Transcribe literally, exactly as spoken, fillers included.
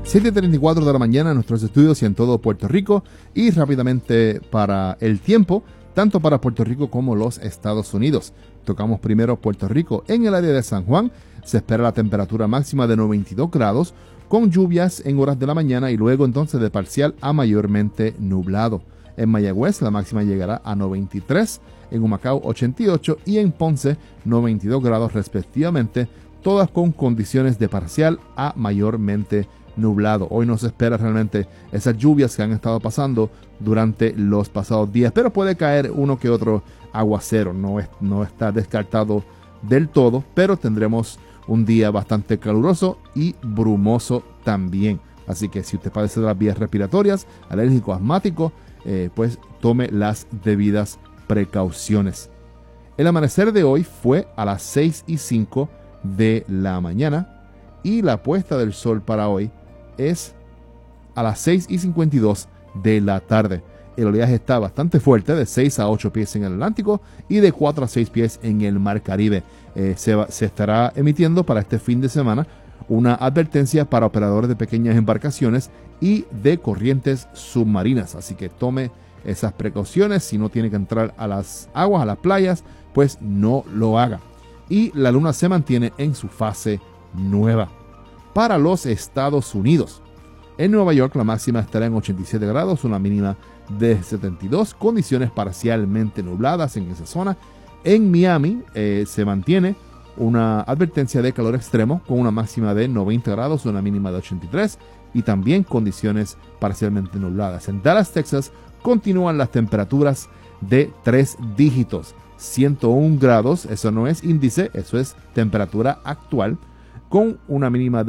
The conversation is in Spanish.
siete y treinta y cuatro de la mañana en nuestros estudios y en todo Puerto Rico. Y rápidamente para el tiempo, tanto para Puerto Rico como los Estados Unidos. Tocamos primero Puerto Rico. En el área de San Juan se espera la temperatura máxima de noventa y dos grados, con lluvias en horas de la mañana y luego entonces de parcial a mayormente nublado. En Mayagüez la máxima llegará a noventa y tres, en Humacao ochenta y ocho y en Ponce noventa y dos grados respectivamente, todas con condiciones de parcial a mayormente nublado. Hoy no se espera realmente esas lluvias que han estado pasando durante los pasados días, pero puede caer uno que otro aguacero, no, es, no está descartado del todo, pero tendremos un día bastante caluroso y brumoso también. Así que si usted padece de las vías respiratorias, alérgico, asmático, eh, pues tome las debidas precauciones. El amanecer de hoy fue a las seis y cinco de la mañana y la puesta del sol para hoy es a las seis y cincuenta y dos de la tarde. El oleaje está bastante fuerte, de seis a ocho pies en el Atlántico y de cuatro a seis pies en el Mar Caribe. Eh, se, va, se estará emitiendo para este fin de semana una advertencia para operadores de pequeñas embarcaciones y de corrientes submarinas. Así que tome esas precauciones. Si no tiene que entrar a las aguas, a las playas, pues no lo haga. Y la luna se mantiene en su fase nueva. Para los Estados Unidos, en Nueva York la máxima estará en ochenta y siete grados, una mínima de setenta y dos, condiciones parcialmente nubladas en esa zona. En Miami eh, se mantiene una advertencia de calor extremo con una máxima de noventa grados, una mínima de ochenta y tres y también condiciones parcialmente nubladas. En Dallas, Texas, continúan las temperaturas de tres dígitos, ciento uno grados, eso no es índice, eso es temperatura actual, con una mínima de